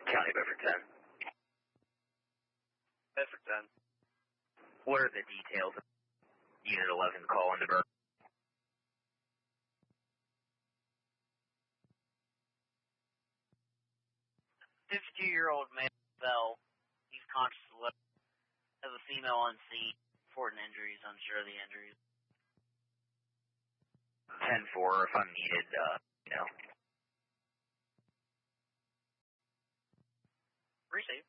County Bedford 10. Bedford 10. What are the details of Unit 11 call into Burke? 52-year-old male fell. He's conscious, has a female on scene, reporting injuries, unsure of the injuries. 10-4, if I'm needed, you know. Receive.